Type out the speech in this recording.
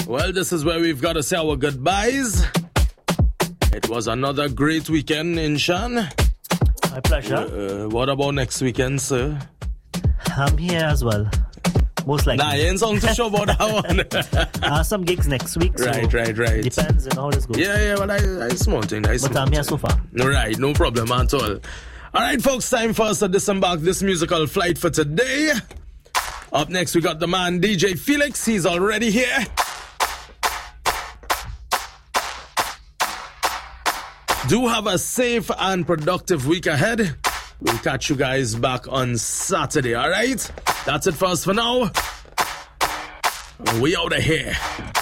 Well, this is where we've got to say our goodbyes. It was another great weekend in Shan. My pleasure. What about next weekend, sir? I'm here as well. Most likely. Nah, you ain't something to show about that one. Some gigs next week. So Right. Depends on how this goes. Yeah, well, I small thing. But I'm here so far. Right, no problem at all. All right, folks, time for us to disembark this musical flight for today. Up next, we got the man DJ Felix. He's already here. Do have a safe and productive week ahead. We'll catch you guys back on Saturday, all right? That's it for us for now. We out of here.